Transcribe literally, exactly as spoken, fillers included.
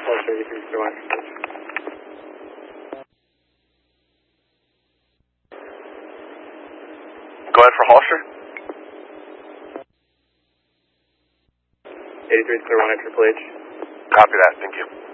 Holster eighty-three zero one. Go ahead for Holster. eighty-three zero one at Triple H. Copy that, thank you.